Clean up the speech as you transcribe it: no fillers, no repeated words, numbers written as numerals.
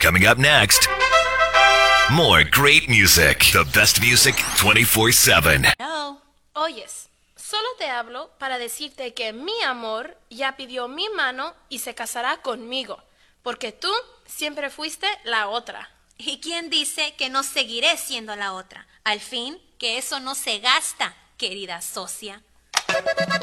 Coming up next, more great music. The best music 24/7. No. Oyes, solo te hablo para decirte que mi amor ya pidió mi mano y se casará conmigo, porque tú siempre fuiste la otra. ¿Y quién dice que no seguiré siendo la otra? Al fin, que eso no se gasta, querida socia.